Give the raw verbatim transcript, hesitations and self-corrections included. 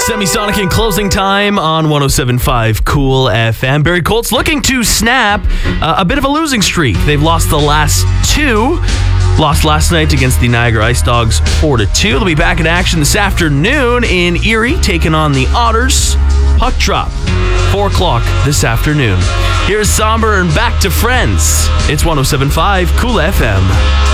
Semisonic in closing time on one oh seven point five Cool F M. Barrie Colts looking to snap uh, a bit of a losing streak. They've lost the last two. Lost last night against the Niagara Ice Dogs four to two. They'll be back in action this afternoon in Erie, taking on the Otters. Puck drop, four o'clock this afternoon. Here's Somber and back to Friends. It's one oh seven point five Cool F M.